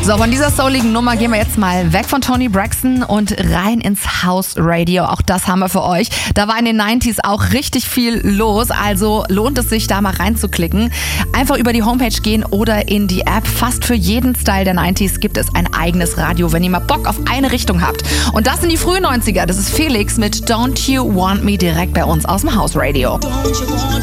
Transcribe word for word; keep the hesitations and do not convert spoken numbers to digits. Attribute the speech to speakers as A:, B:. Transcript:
A: So, von dieser souligen Nummer gehen wir jetzt mal weg von Toni Braxton und rein ins House Radio. Auch das haben wir für euch. Da war in den neunziger auch richtig viel los, also lohnt es sich, da mal reinzuklicken. Einfach über die Homepage gehen oder in die App. Fast für jeden Style der neunziger gibt es ein eigenes Radio, wenn ihr mal Bock auf eine Richtung habt. Und das sind die frühen neunziger. Das ist Felix mit Don't You Want Me direkt bei uns aus dem House Radio.